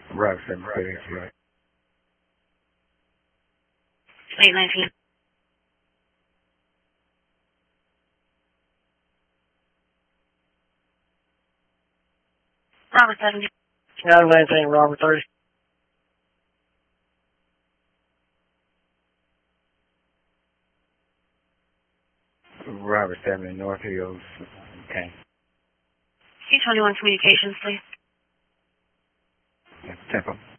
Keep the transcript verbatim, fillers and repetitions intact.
Robert seven, right. eight nineteen. Robert seventy. nine nineteen, Robert thirty. Robert seventy, North Hills. Okay. C twenty-one communications, please. Temple.